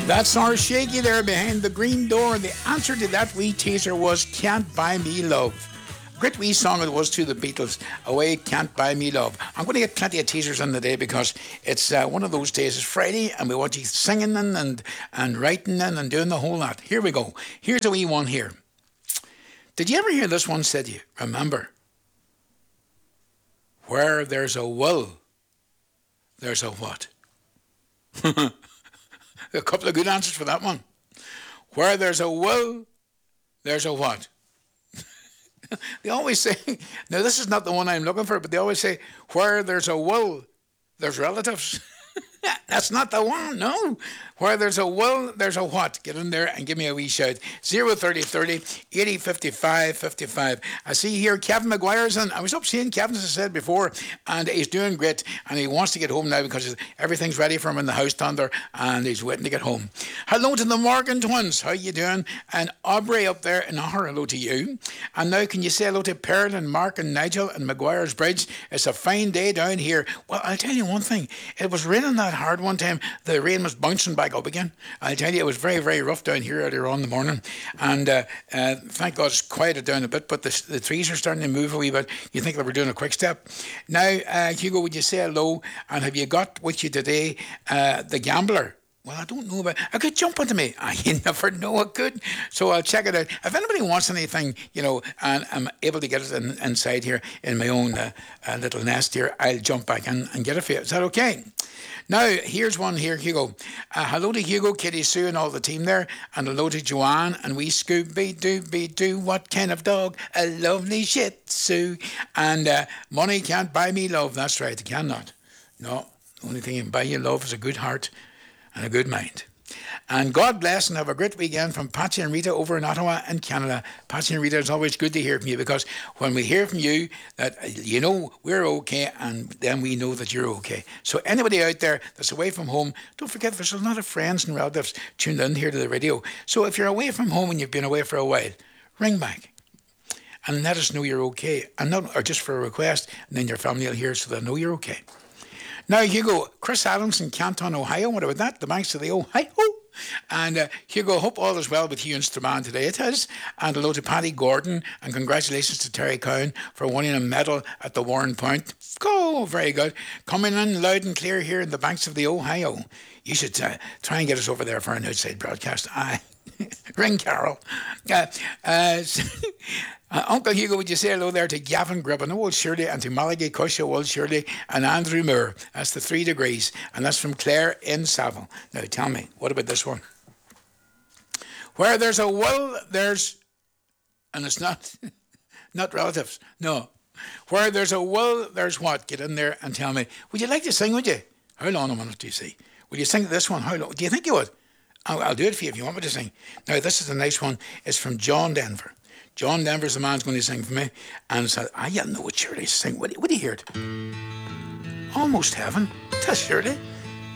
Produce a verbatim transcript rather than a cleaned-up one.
That's our Shaky there behind the green door. The answer to that wee teaser was Can't Buy Me Love. Great wee song it was to the Beatles. Away, Can't Buy Me Love. I'm going to get plenty of teasers on the day because it's uh, one of those days. It's Friday and we want you singing and, and, and writing and, and doing the whole lot. Here we go. Here's a wee one here. Did you ever hear this one said to you? Remember, where there's a will, there's a what? A couple of good answers for that one. Where there's a will, there's a what? They always say, now this is not the one I'm looking for, but they always say, where there's a will, there's relatives. That's not the one, no. Where there's a will, there's a what? Get in there and give me a wee shout. zero thirty thirty, eighty fifty-five fifty-five. I see here Kevin McGuire's in. I was up seeing Kevin, as I said before, and he's doing great, and he wants to get home now because everything's ready for him in the house thunder, and he's waiting to get home. Hello to the Morgan twins. How you doing? And Aubrey up there in Ahar, hello to you. And now can you say hello to Pearl and Mark and Nigel and McGuire's Bridge? It's a fine day down here. Well, I'll tell you one thing. It was raining that hard one time. The rain was bouncing back up again. I'll tell you, it was very, very rough down here earlier on in the morning. And uh, uh, thank God it's quieted down a bit, but the, the trees are starting to move a wee bit. You think they were doing a quick step. Now, uh, Hugo, would you say hello? And have you got with you today uh, The Gambler? Well, I don't know about I could jump onto me. I never know it could. So I'll check it out. If anybody wants anything, you know, and I'm able to get it in, inside here in my own uh, uh, little nest here, I'll jump back in and get it for you. Is that okay? Now, here's one here, Hugo. Uh, hello to Hugo, Kitty Sue, and all the team there. And hello to Joanne and wee Scooby-Dooby-Doo. What kind of dog? A lovely Shih Tzu. And uh, money can't buy me love. That's right, it cannot. No, the only thing you can buy you love is a good heart and a good mind. And God bless and have a great weekend from Patsy and Rita over in Ottawa and Canada. Patsy and Rita, it's always good to hear from you because when we hear from you, that you know we're okay and then we know that you're okay. So anybody out there that's away from home, don't forget there's a lot of friends and relatives tuned in here to the radio. So if you're away from home and you've been away for a while, ring back and let us know you're okay. And not, or just for a request, and then your family will hear so they'll know you're okay. Now, Hugo, Chris Adams in Canton, Ohio. What about that? The banks of the Ohio. And uh, Hugo, hope all is well with you and Strabane today. It is. And hello to Paddy Gordon. And congratulations to Terry Cowan for winning a medal at the Warren Point. Oh, very good. Coming in loud and clear here in the banks of the Ohio. You should uh, try and get us over there for an outside broadcast. Aye. Ring Carol. Uh, uh, uh, Uncle Hugo, would you say hello there to Gavin Gribben, old Shirley, and to Malachi Cush, old Shirley, and Andrew Moore. That's the three degrees. And that's from Claire in Saville. Now tell me, what about this one? Where there's a will, there's, and it's not, not relatives, no. Where there's a will, there's what? Get in there and tell me. Would you like to sing, would you? How long a minute do you see? Will you sing this one? How long? Do you think you would? I'll, I'll do it for you if you want me to sing. Now, this is a nice one. It's from John Denver. John Denver's the man's going to sing for me. And I said, I you know what Shirley sing. What, what do you hear it? Almost Heaven. That's Shirley.